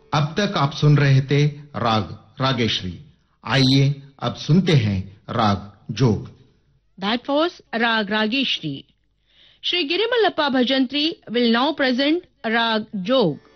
अब तक आप सुन रहे थे राग रागेश्वरी। आइए अब सुनते हैं राग जोग। That was Rag Rageshri. Sri Girimallappa Bhajantri will now present Rag Jog.